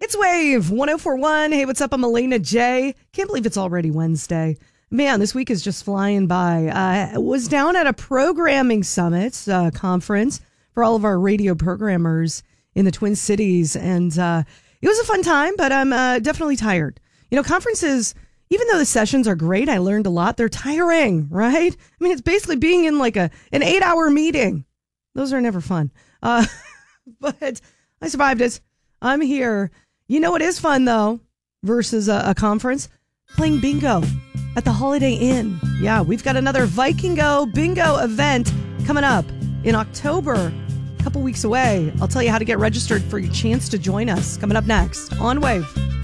It's Wave 1041. Hey, what's up? I'm Elena J. Can't believe it's already Wednesday. Man, this week is just flying by. I was down at a programming summit conference for all of our radio programmers in the Twin Cities, and it was a fun time, but I'm definitely tired. You know, conferences, even though the sessions are great, I learned a lot, they're tiring, right? I mean, it's basically being in like an 8-hour meeting. Those are never fun. But I survived it. I'm here. You know what is fun, though, versus a conference? Playing bingo at the Holiday Inn. Yeah, we've got another Vikingo bingo event coming up in October, a couple weeks away. I'll tell you how to get registered for your chance to join us coming up next on Wave.